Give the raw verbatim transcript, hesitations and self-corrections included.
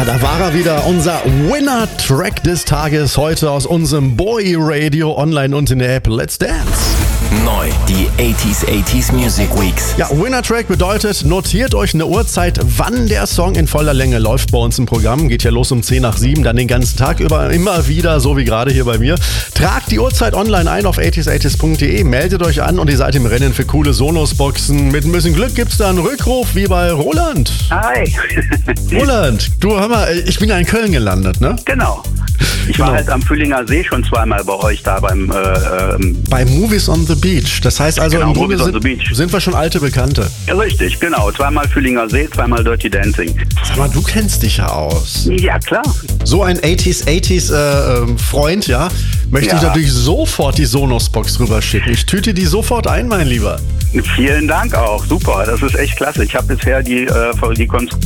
Ja, da war er wieder, unser Winner-Track des Tages heute aus unserem Boy Radio online und in der App Let's Dance. Neu, die achtziger achtziger Music Weeks. Ja, Winner-Track bedeutet, notiert euch eine Uhrzeit, wann der Song in voller Länge läuft bei uns im Programm. Geht ja los um zehn nach sieben, dann den ganzen Tag über, immer wieder, so wie gerade hier bei mir. Tragt die Uhrzeit online ein auf achtzig achtzig punkt de, meldet euch an und ihr seid im Rennen für coole Sonos-Boxen. Mit ein bisschen Glück gibt's da einen Rückruf, wie bei Roland. Hi. Roland, du, hör mal, ich bin ja in Köln gelandet, ne? Genau. Ich Genau. war halt am Fühlinger See schon zweimal bei euch da beim... Äh, ähm, Bei Movies on the Beach. Das heißt also, Genau, im Grunde Movies on sind, the Beach. sind wir schon alte Bekannte. ja, richtig, genau. Zweimal Fühlinger See, zweimal Dirty Dancing. Sag mal, du kennst dich ja aus. Ja, klar. So ein achtziger achtziger äh, ähm, Freund, ja, möchte ich Ja. natürlich sofort die Sonos-Box rüberschicken. Ich tüte die sofort ein, mein Lieber. Vielen Dank auch. Super, das ist echt klasse. Ich habe bisher die, äh, die Konstruktion